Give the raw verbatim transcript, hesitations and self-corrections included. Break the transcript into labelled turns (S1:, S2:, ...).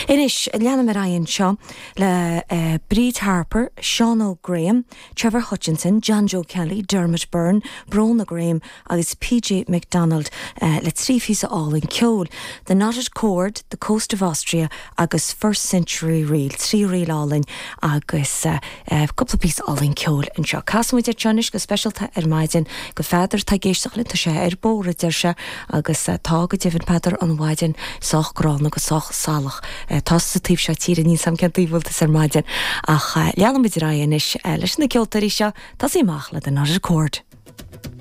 S1: Inis leanana mar aon seo le uh, Breed Harper, Sean O'Graham, Trevor Hutchinson, John Joe Kelly, Dermot Byrne, Brona Graham agus P J McDonald uh, le trí físa all in ceol. The Knotted Cord, The Coast of Austria agus First Century Reel, trí reel all-in agus uh, uh, couple pís all in ceol in seo. Casmuid ar Jonis go specialta ar maidin go feidir tá géisteach linta sé ar bóra deir se agus uh, tá go difin peidir an waidin soch grán agus soch salach uh, tá sa tíb se tír ní sam cean tíbhilta ar maidin ach uh, leanam bid raon is uh, leis na ceoltarí seo tá sí mach le den Knotted Cord.